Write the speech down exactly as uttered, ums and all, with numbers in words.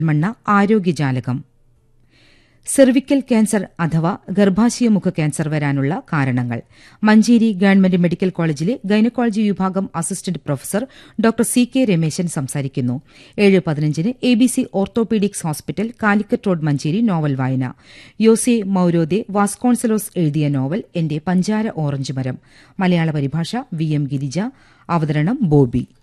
മണ്ണ ആരോഗ്യജാലകം. Cervical cancer അഥവാ ഗർഭാശയമുഖ cancer വരാനുള്ള കാരണങ്ങൾ. മഞ്ചേരി ഗവൺമെന്റ് മെഡിക്കൽ കോളേജിലെ ഗൈനക്കോളജി വിഭാഗം assistant professor doctor C K Rameshan സംസാരിക്കുന്നു. ഏഴ് പതിനഞ്ചിന് A B C orthopaedics hospital, Calicut road, Manjeri novel വായന. യോസെ മൌരോദെ വാസ്കോൺസലോസ് എഴുതിയ നോവൽ എന്റെ പഞ്ചാര ഓറഞ്ച് മരം. മലയാള പരിഭാഷ വി എം ഗിരിജ. അവതരണം ബോബി.